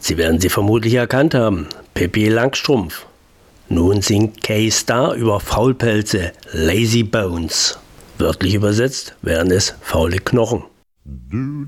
Sie werden sie vermutlich erkannt haben. Pippi Langstrumpf. Nun singt Kay Starr über Faulpelze, Lazy Bones. Wörtlich übersetzt wären es faule Knochen.